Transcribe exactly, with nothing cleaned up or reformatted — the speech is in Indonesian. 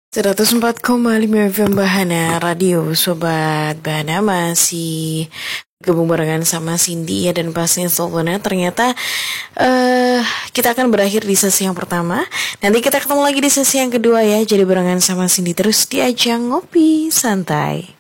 seratus empat koma lima F M Bahana Radio. Sobat Bahana masih gabung barengan sama Cindy ya, dan pastinya Stovana. Ternyata uh, kita akan berakhir di sesi yang pertama. Nanti kita ketemu lagi di sesi yang kedua ya. Jadi barengan sama Cindy terus di ajang ngopi santai.